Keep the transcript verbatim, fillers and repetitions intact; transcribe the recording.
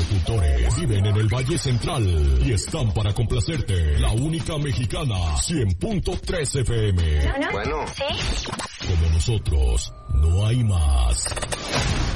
agricultores viven en el Valle Central y están para complacerte. La única mexicana, cien punto tres F M. Bueno. ¿Sí? Como nosotros, no hay más.